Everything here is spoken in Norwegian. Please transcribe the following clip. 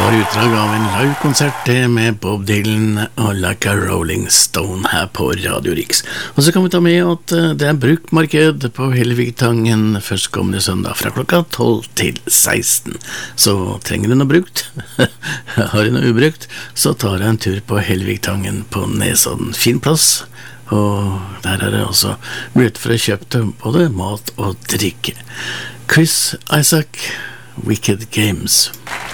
var utdrag av en livekonsert med Bob Dylan og Like a Rolling Stone her på Radio Riks. Og så kan vi ta med at det bruktmarked på Helligviktangen førstkommende søndag fra klokka 12 til 16. Så trenger du noe brukt, har du noe ubrukt, så tar jeg en tur på Helligviktangen på Nesodden. Fin plass, og der er det også mulighet for å kjøpe både mat og drikke. Chris Isaak, Wicked Games.